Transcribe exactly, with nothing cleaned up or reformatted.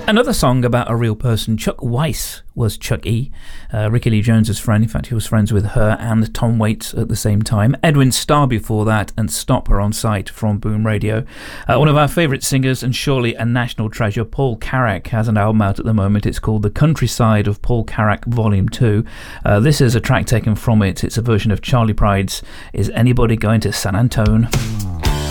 Another song about a real person. Chuck Weiss was Chuck E. Uh, Ricky Lee Jones's friend. In fact, he was friends with her and Tom Waits at the same time. Edwin Starr before that, and Stop Her on Sight from Boom Radio. Uh, one of our favourite singers and surely a national treasure, Paul Carrack, has an album out at the moment. It's called The Countryside of Paul Carrack Volume two. Uh, this is a track taken from it. It's a version of Charlie Pride's Is Anybody Going to San Antone?